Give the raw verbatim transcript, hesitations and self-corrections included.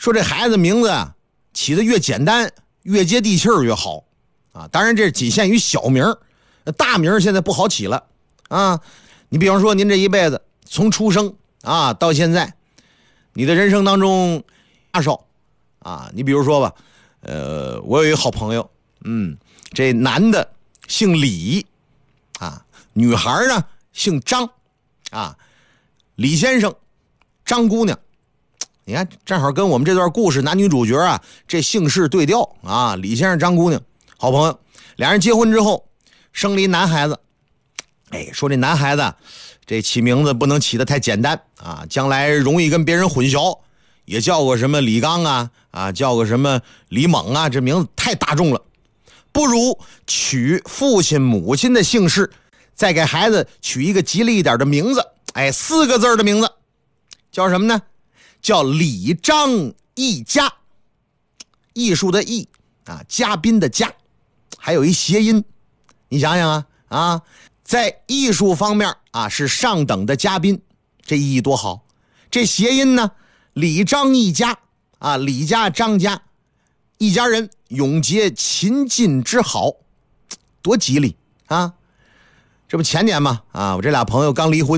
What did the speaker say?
说这孩子名字啊起得越简单越接地气儿越好啊。当然这仅限于小名，大名现在不好起了啊。你比方说您这一辈子从出生啊到现在，你的人生当中大少啊，你比如说吧，呃，我有一个好朋友，嗯，这男的姓李啊，女孩呢姓张啊，李先生，张姑娘，你看正好跟我们这段故事男女主角啊这姓氏对调啊，李先生张姑娘好朋友，俩人结婚之后生了一男孩子。哎，说这男孩子这起名字不能起得太简单啊，将来容易跟别人混淆，也叫个什么李刚啊啊，叫个什么李猛啊，这名字太大众了，不如取父亲母亲的姓氏，再给孩子取一个吉利一点的名字。哎，四个字的名字叫什么呢？叫李张一家，艺术的艺啊，嘉宾的嘉，还有一谐音。你想想啊啊，在艺术方面啊是上等的嘉宾，这意义多好。这谐音呢，李张一家啊，李家张家一家人永结秦晋之好，多吉利啊！这不前年嘛啊，我这俩朋友刚离婚。